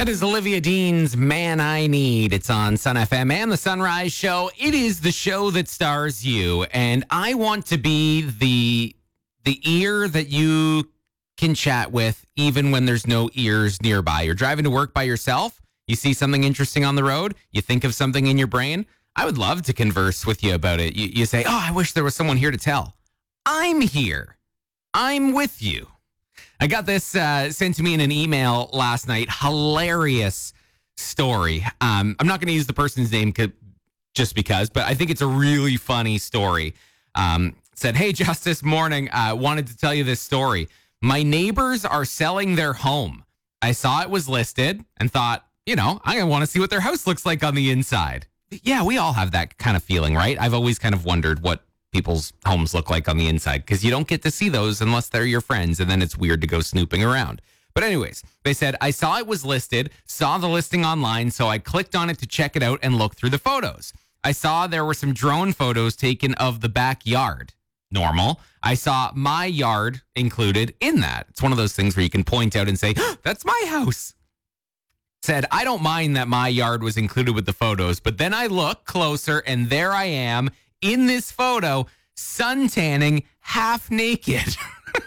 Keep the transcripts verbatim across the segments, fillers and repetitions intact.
That is Olivia Dean's Man I Need. It's on Sun F M and the Sunrise Show. It is the show that stars you, and I want to be the the ear that you can chat with even when there's no ears nearby. You're driving to work by yourself. You see something interesting on the road. You think of something in your brain. I would love to converse with you about it. You, you say, oh, I wish there was someone here to tell. I'm here. I'm with you. I got this uh, sent to me in an email last night. Hilarious story. Um, I'm not going to use the person's name co- just because, but I think it's a really funny story. Um, said, hey, Justice, morning. Uh, wanted to tell you this story. My neighbors are selling their home. I saw it was listed and thought, you know, I want to see what their house looks like on the inside. Yeah, we all have that kind of feeling, right? I've always kind of wondered what people's homes look like on the inside because you don't get to see those unless they're your friends, and then it's weird to go snooping around. But anyways, they said, I saw it was listed, saw the listing online, so I clicked on it to check it out and look through the photos. I saw there were some drone photos taken of the backyard. Normal. I saw my yard included in that. It's one of those things where you can point out and say, oh, that's my house. Said, I don't mind that my yard was included with the photos, but then I look closer and there I am in this photo, sun tanning, half naked.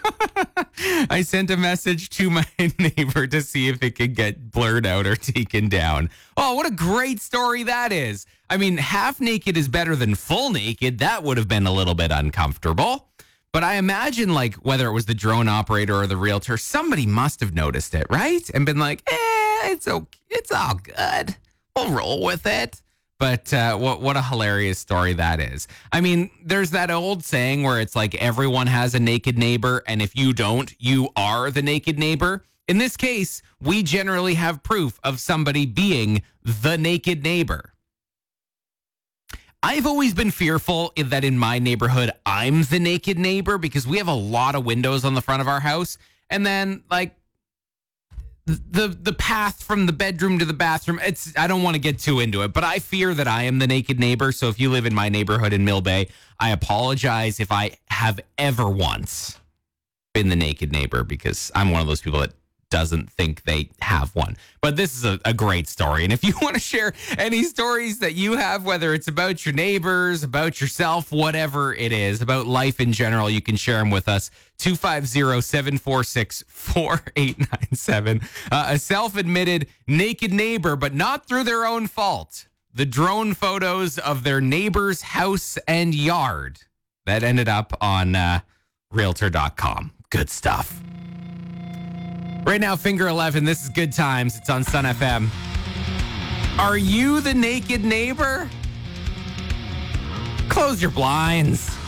I sent a message to my neighbor to see if it could get blurred out or taken down. Oh, what a great story that is. I mean, half naked is better than full naked. That would have been a little bit uncomfortable. But I imagine, like, whether it was the drone operator or the realtor, somebody must have noticed it, right? And been like, eh, it's okay. It's all good. We'll roll with it. But uh, what what a hilarious story that is. I mean, there's that old saying where it's like everyone has a naked neighbor, and if you don't, you are the naked neighbor. In this case, we generally have proof of somebody being the naked neighbor. I've always been fearful that in my neighborhood, I'm the naked neighbor because we have a lot of windows on the front of our house. And then, like, the the path from the bedroom to the bathroom, it's I don't want to get too into it, but I fear that I am the naked neighbor. So if you live in my neighborhood in Mill Bay, I apologize if I have ever once been the naked neighbor because I'm one of those people that doesn't think they have one. But this is a, a great story. And if you want to share any stories that you have, whether it's about your neighbors, about yourself, whatever it is, about life in general, you can share them with us. two five zero, seven four six, four eight nine seven. Uh, a self-admitted naked neighbor, but not through their own fault. The drone photos of their neighbor's house and yard. That ended up on uh, realtor dot com. Good stuff. Right now, Finger eleven, this is Good Times. It's on Sun F M. Are you the naked neighbor? Close your blinds.